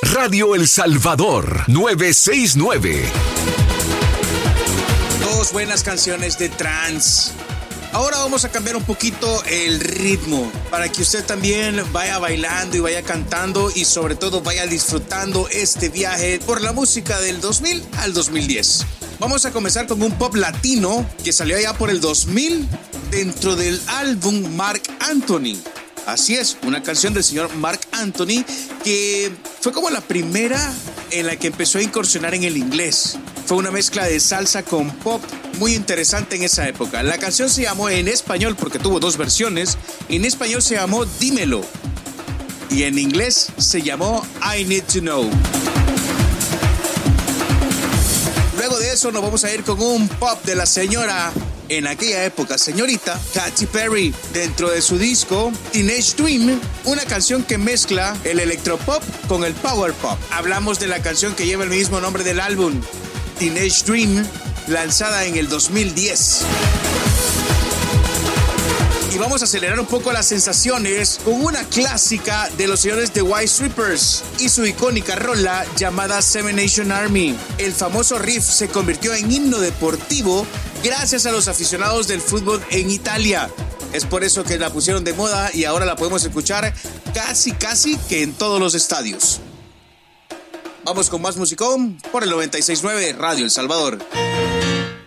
Radio El Salvador 969. Dos buenas canciones de trance. Ahora vamos a cambiar un poquito el ritmo para que usted también vaya bailando y vaya cantando y sobre todo vaya disfrutando este viaje por la música del 2000 al 2010. Vamos a comenzar con un pop latino que salió allá por el 2000 dentro del álbum Marc Anthony. Así es, una canción del señor Marc Anthony que fue como la primera en la que empezó a incursionar en el inglés. Fue una mezcla de salsa con pop muy interesante en esa época. La canción se llamó en español, porque tuvo dos versiones. En español se llamó Dímelo y en inglés se llamó I Need to Know. Luego de eso nos vamos a ir con un pop de la señora, en aquella época señorita, Katy Perry, dentro de su disco Teenage Dream, una canción que mezcla el electropop con el power pop. Hablamos de la canción que lleva el mismo nombre del álbum, Teenage Dream, lanzada en el 2010. Y vamos a acelerar un poco las sensaciones con una clásica de los señores de White Stripes y su icónica rola llamada Seven Nation Army. El famoso riff se convirtió en himno deportivo gracias a los aficionados del fútbol en Italia. Es por eso que la pusieron de moda y ahora la podemos escuchar casi que en todos los estadios. Vamos con más musicón por el 96.9 Radio El Salvador.